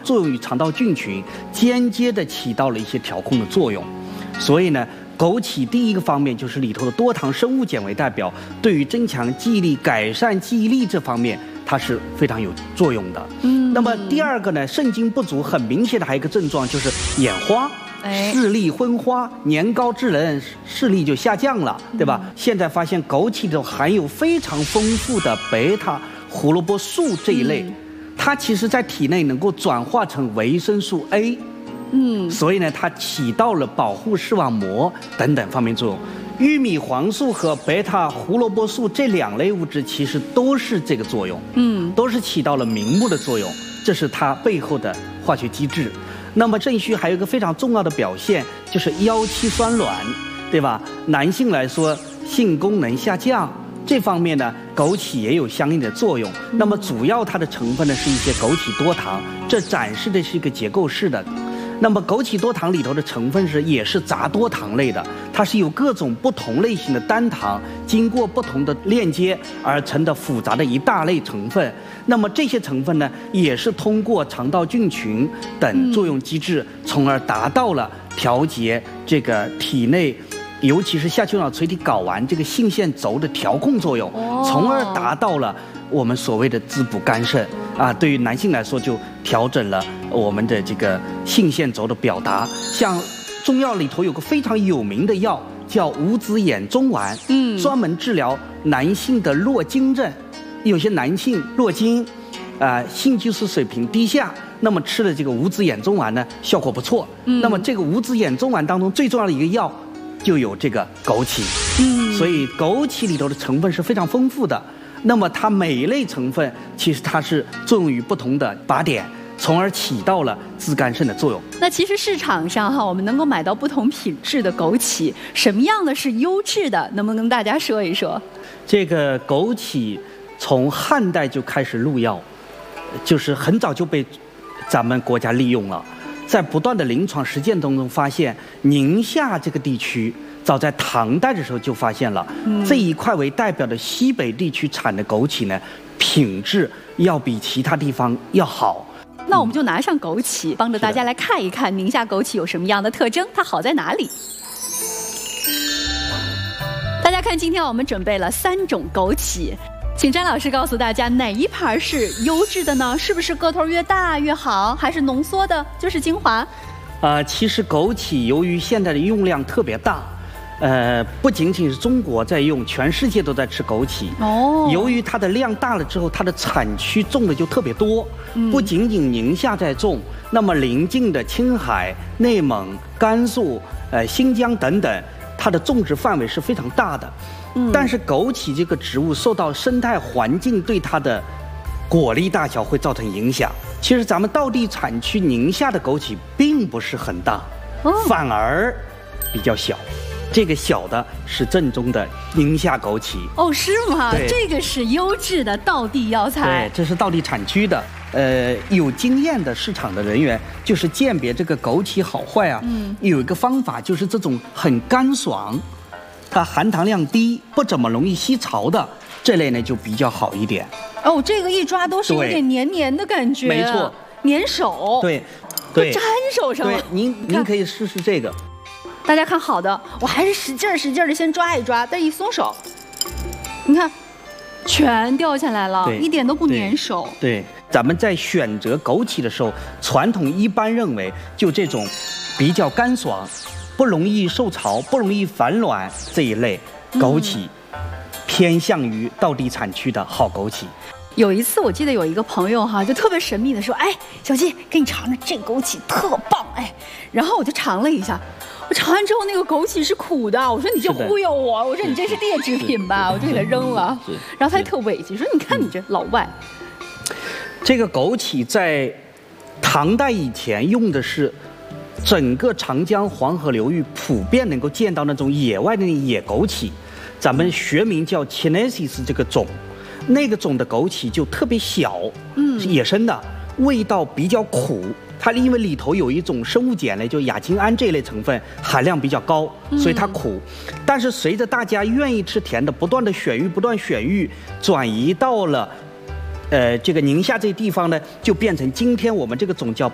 作用于肠道菌群，间接的起到了一些调控的作用。所以呢，枸杞第一个方面就是里头的多糖生物碱为代表，对于增强记忆力、改善记忆力这方面，它是非常有作用的。那么第二个呢，肾精不足很明显的还有一个症状就是眼花。视力昏花，年高之人视力就下降了，对吧？现在发现枸杞中含有非常丰富的贝塔胡萝卜素这一类，它其实在体内能够转化成维生素 A，所以呢，它起到了保护视网膜等等方面作用。玉米黄素和贝塔胡萝卜素这两类物质其实都是这个作用，都是起到了明目的作用，这是它背后的化学机制。那么肾虚还有一个非常重要的表现，就是腰膝酸软，对吧？男性来说，性功能下降这方面呢，枸杞也有相应的作用。那么主要它的成分呢是一些枸杞多糖，这展示的是一个结构式的。那么枸杞多糖里头的成分也是杂多糖类的，它是由各种不同类型的单糖经过不同的链接而成的复杂的一大类成分。那么这些成分呢，也是通过肠道菌群等作用机制，从而达到了调节这个体内，尤其是下丘脑垂体睾丸这个性腺轴的调控作用，从而达到了我们所谓的滋补肝肾啊。对于男性来说，就调整了我们的这个性腺轴的表达。像中药里头有个非常有名的药叫五子衍宗丸，专门治疗男性的络经症。有些男性络经，性激素水平低下，那么吃了这个五子衍宗丸呢，效果不错。那么这个五子衍宗丸当中最重要的一个药就有这个枸杞，所以枸杞里头的成分是非常丰富的。那么它每一类成分其实它是作用于不同的靶点，从而起到了滋肝肾的作用。 那其实市场上我们能够买到不同品质的枸杞，什么样的是优质的？能不能跟大家说一说？ 这个枸杞从汉代就开始入药，就是很早就被咱们国家利用了。在不断的临床实践当中发现，宁夏这个地区早在唐代的时候就发现了，这一块为代表的西北地区产的枸杞呢，品质要比其他地方要好。 那我们就拿上枸杞，帮着大家来看一看宁夏枸杞有什么样的特征，它好在哪里。大家看，今天我们准备了3种枸杞，请詹老师告诉大家哪一盘是优质的呢？是不是个头越大越好，还是浓缩的就是精华？ 其实枸杞由于现在的用量特别大，不仅仅是中国在用，全世界都在吃枸杞。由于它的量大了之后，它的产区种的就特别多，不仅仅宁夏在种，那么邻近的青海、内蒙、甘肃、新疆等等，它的种植范围是非常大的。但是枸杞这个植物受到生态环境对它的果粒大小会造成影响。其实咱们道地产区宁夏的枸杞并不是很大，反而比较小。这个小的是正宗的宁夏枸杞。 是吗？这个是优质的道地药材。 对，这是道地产区的。有经验的市场的人员就是鉴别这个枸杞好坏啊，有一个方法就是这种很干爽，它含糖量低，不怎么容易吸潮的这类呢就比较好一点。 这个一抓都是有点黏黏的感觉。 没错， 粘手。 对， 粘手上了。 对，您可以试试这个。 大家看，好的，我还是使劲的先抓一抓，但一松手，你看，全掉下来了，一点都不粘手。 对，咱们在选择枸杞的时候，传统一般认为就这种比较干爽，不容易受潮，不容易反卵这一类枸杞，偏向于道地产区的好枸杞。 有一次我记得有一个朋友就特别神秘的说，小季，给你尝尝这枸杞特棒，然后我就尝了一下，我尝完之后那个枸杞是苦的，我说你就忽悠我，我说你这是劣质品吧，我就给它扔了。然后他就特委屈说，你看你这老外。 这个枸杞在唐代以前用的是整个长江黄河流域普遍能够见到那种野外的野枸杞，咱们学名叫 Chinensis 这个种。那个种的枸杞就特别小，是野生的，味道比较苦。它因为里头有一种生物碱类，就亚精胺这一类成分含量比较高，所以它苦。但是随着大家愿意吃甜的，不断选育，转移到了这个宁夏这地方呢，就变成今天我们这个种叫